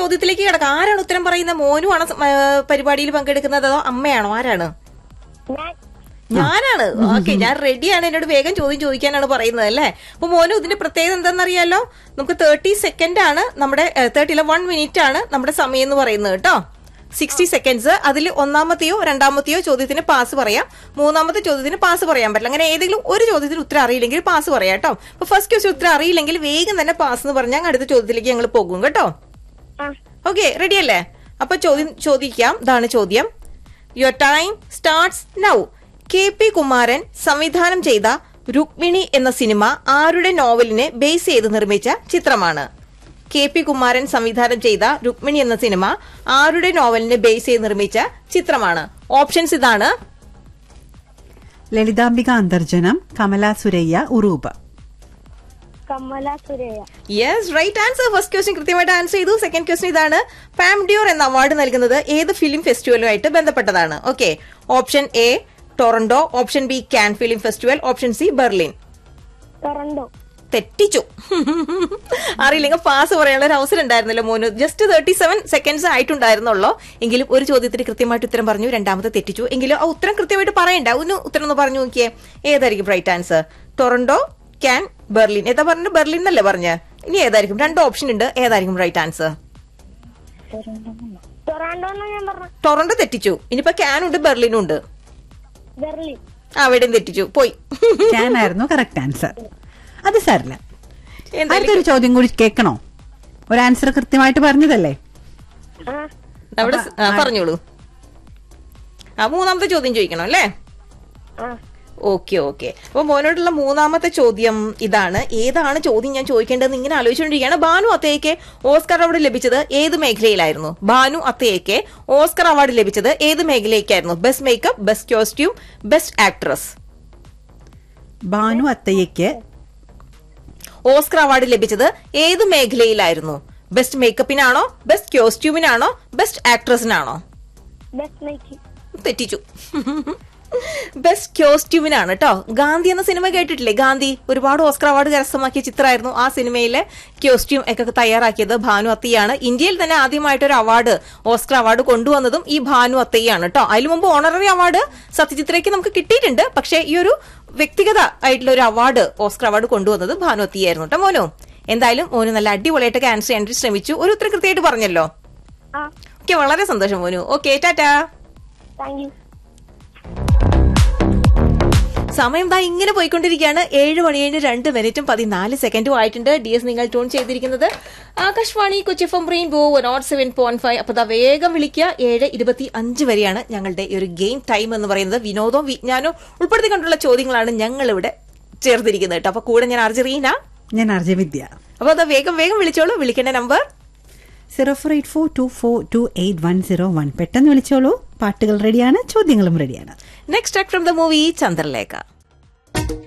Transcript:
ചോദ്യത്തിലേക്ക് കിടക്കാം. ആരാണ് ഉത്തരം പറയുന്നത്? മോനു ആണ് പരിപാടിയിൽ പങ്കെടുക്കുന്നത് അതോ അമ്മയാണോ? ആരാണ്? ഞാനാണ്. ഓക്കെ, ഞാൻ റെഡിയാണ്. എന്നോട് വേഗം ചോദ്യം ചോദിക്കാനാണ് പറയുന്നത് അല്ലേ? അപ്പൊ മോനു, ഇതിന്റെ പ്രത്യേകത എന്താണെന്നറിയാലോ? നമുക്ക് 30 സെക്കൻഡ് ആണ് നമ്മുടെ 1 മിനിറ്റ് ആണ് നമ്മുടെ സമയം എന്ന് പറയുന്നത് കേട്ടോ. 60 സെക്കൻഡ്സ്. അതിൽ ഒന്നാമത്തെയോ രണ്ടാമത്തെയോ ചോദ്യത്തിന് പാസ് പറയാം, മൂന്നാമത്തെ ചോദ്യത്തിന് പാസ് പറയാൻ പറ്റില്ല. അങ്ങനെ ഏതെങ്കിലും ഒരു ചോദ്യത്തിന് ഉത്തരം അറിയില്ലെങ്കിൽ പാസ് പറയാം കേട്ടോ. അപ്പൊ ഫസ്റ്റ് ക്വസ്റ്റ്യൻ ഉത്തരം അറിയില്ലെങ്കിൽ വേഗം തന്നെ പാസ് എന്ന് പറഞ്ഞാൽ അടുത്ത ചോദ്യത്തിലേക്ക് ഞങ്ങൾ പോകും കേട്ടോ. ഓക്കെ, റെഡി അല്ലേ? അപ്പൊ ചോദിക്കാം. ഇതാണ് ചോദ്യം. Your time starts now. KP Kumaran സംവിധാനം ചെയ്ത രുക്മിണി എന്ന സിനിമ ആരുടെ നോവലിനെ ബേസ് ചെയ്ത് നിർമ്മിച്ച ചിത്രമാണ്? KP കുമാരൻ സംവിധാനം ചെയ്ത രുക്മിണി എന്ന സിനിമ ആരുടെ നോവലിനെ ബേസ് ചെയ്ത് നിർമ്മിച്ച ചിത്രമാണ്? ഓപ്ഷൻസ് ഇതാണ്: Lalithambika Antharjanam, Kamala Surayya, Uroob. Yes, right answer. First question കൃത്യമായിട്ട് ആൻസർ ചെയ്തു. സെക്കൻഡ് ക്വസ്റ്റ്യൻ ഇതാണ്: പാം ഡിയോർ എന്ന അവാർഡ് നൽകുന്നത് ഏത് ഫിലിം ഫെസ്റ്റിവലുമായിട്ട് ബന്ധപ്പെട്ടതാണ്? Okay, option A Toronto, option B Cannes film festival, option C Berlin. തെറ്റിച്ചു. അറിയില്ലെങ്കിൽ പാസ് പറയാനുള്ള ഒരു അവസരം ഉണ്ടായിരുന്നല്ലോ മോനു. Just 37 seconds ആയിട്ടുണ്ടായിരുന്നുള്ളൂ. എങ്കിലും ഒരു ചോദ്യത്തിന് കൃത്യമായിട്ട് ഉത്തരം പറഞ്ഞു, രണ്ടാമത്തെ തെറ്റിച്ചു. എങ്കിലും ആ ഉത്തരം കൃത്യമായിട്ട് പറയണ്ട. ഒന്ന് ഉത്തരം ഒന്ന് പറഞ്ഞു നോക്കിയേ. ഏതായിരിക്കും right answer? Toronto, can, Berlin. ഏതാ പറഞ്ഞു? ബെർലിൻ എന്നല്ലേ പറഞ്ഞ്? ഇനി ഏതായിരിക്കും? 2 ഓപ്ഷൻ ഉണ്ട്. ഏതായിരിക്കും റൈറ്റ് ആൻസർ? ടൊറന്റോ തെറ്റിച്ചു. ഇനിയിപ്പോ കാനുണ്ട്, ബെർലിനും ഉണ്ട്. അവിടെയും തെറ്റിച്ചു. പോയി. കാനായിരുന്നു കറക്റ്റ് ആൻസർ. അത് സാരില്ല. അടുത്തൊരു ചോദ്യം കൂടി കേൾക്കണോ? ഒരു ആൻസർ കൃത്യമായിട്ട് പറഞ്ഞതല്ലേ? അവിടെ പറഞ്ഞോളൂ. മൂന്നാമത്തെ ചോദ്യം ചോദിക്കണം അല്ലേ? Okay okay. അപ്പൊ മോനോടുള്ള മൂന്നാമത്തെ ചോദ്യം ഇതാണ്. ഏതാണ് ചോദ്യം ഞാൻ ചോദിക്കേണ്ടതെന്ന് ഇങ്ങനെ ആലോചിച്ചുകൊണ്ടിരിക്കുകയാണ്. ഭാനു അത്തയ്ക്ക് ഓസ്കർ അവാർഡ് ലഭിച്ചത് ഏത് മേഖലയിലായിരുന്നു? ഭാനു അത്തയ്ക്ക് ഓസ്കർ അവാർഡ് ലഭിച്ചത് ഏത് മേഖലയ്ക്കായിരുന്നു? Best makeup, best costume, best actress. Bhanu അത്തയ്ക്ക് Oscar award ലഭിച്ചത് ഏത് മേഖലയിലായിരുന്നു? Best മേക്കപ്പിനാണോ, best കോസ്റ്റ്യൂമിനാണോ, best ആക്ട്രസിനാണോ? തെറ്റിച്ചു. ബെസ്റ്റ് കോസ്റ്റ്യൂമിനാണ് കേട്ടോ. ഗാന്ധി എന്ന സിനിമ കേട്ടിട്ടില്ലേ? ഗാന്ധി ഒരുപാട് ഓസ്കർ അവാർഡ് കരസ്ഥമാക്കിയ ചിത്രമായിരുന്നു. ആ സിനിമയിലെ കോസ്റ്റ്യൂം ഒക്കെ തയ്യാറാക്കിയത് ഭാനു അത്തയ്യാണ്. ഇന്ത്യയിൽ തന്നെ ആദ്യമായിട്ടൊരു അവാർഡ്, ഓസ്കർ അവാർഡ് കൊണ്ടുവന്നതും ഈ ഭാനു അത്തയ്യാണ് കേട്ടോ. അതിനു മുമ്പ് ഓണററി അവാർഡ് സത്യജിത്രയ്ക്ക് നമുക്ക് കിട്ടിയിട്ടുണ്ട്. പക്ഷേ ഈ ഒരു വ്യക്തിഗത ആയിട്ടുള്ള ഒരു അവാർഡ്, ഓസ്കർ അവാർഡ് കൊണ്ടുവന്നത് ഭാനു അത്തയ്യായിരുന്നു കേട്ടോ മോനു. എന്തായാലും മോനു നല്ല അടിപൊളിയായിട്ടൊക്കെ ആൻസർ ചെയ്യാൻ ശ്രമിച്ചു. ഒരു ഉത്തരം കൃത്യമായിട്ട് പറഞ്ഞല്ലോ. ഓക്കെ, വളരെ സന്തോഷം മോനു. ഓക്കെ, ടാറ്റാ. സമയം ദാ ഇങ്ങനെ പോയിക്കൊണ്ടിരിക്കുകയാണ്. 7:02:14 ആയിട്ടുണ്ട്. DS നിങ്ങൾ ട്യൂൺ ചെയ്തിരിക്കുന്നത് ആകാശവാണി കൊച്ചി FM റെയിൻബോ 107.5. അപ്പൊ ദാ വേഗം വിളിക്കുക. 7:25 വരെയാണ് ഞങ്ങളുടെ ഒരു ഗെയിം ടൈം എന്ന് പറയുന്നത്. വിനോദവും വിജ്ഞാനവും ഉൾപ്പെടുത്തിക്കൊണ്ടുള്ള ചോദ്യങ്ങളാണ് ഞങ്ങൾ ഇവിടെ ചേർത്തിരിക്കുന്നത് കേട്ടോ. അപ്പൊ കൂടെ ഞാൻ RJ റീന, ഞാൻ RJ വിദ്യ. അപ്പൊ അതാ വേഗം വിളിച്ചോളൂ. വിളിക്കേണ്ട നമ്പർ 0484248101. പെട്ടെന്ന് വിളിച്ചോളൂ. പാട്ടുകൾ റെഡിയാണ്, ചോദ്യങ്ങളും റെഡിയാണ്. Next track from the movie Chandralekha.